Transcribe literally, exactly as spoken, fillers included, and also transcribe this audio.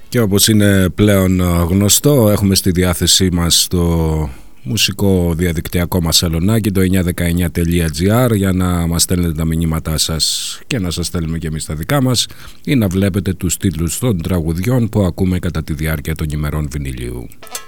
Και όπως είναι πλέον γνωστό, έχουμε στη διάθεσή μας το μουσικό διαδικτυακό μας σαλονάκι, το εννιακόσια δεκαεννιά τελεία τζι άρ, για να μας στέλνετε τα μηνύματά σας και να σας στέλνουμε και εμείς τα δικά μας, ή να βλέπετε τους τίτλους των τραγουδιών που ακούμε κατά τη διάρκεια των ημερών βινιλίου.